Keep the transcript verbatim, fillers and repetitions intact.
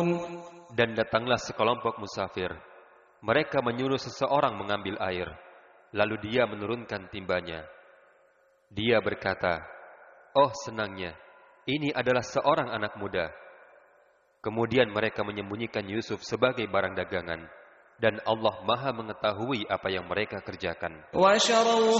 Dan datanglah sekelompok musafir. Mereka menyuruh seseorang mengambil air. Lalu dia menurunkan timbanya. Dia berkata, "Oh senangnya, ini adalah seorang anak muda." Kemudian mereka menyembunyikan Yusuf sebagai barang dagangan. Dan Allah Maha mengetahui apa yang mereka kerjakan. وَشَرَوْهُ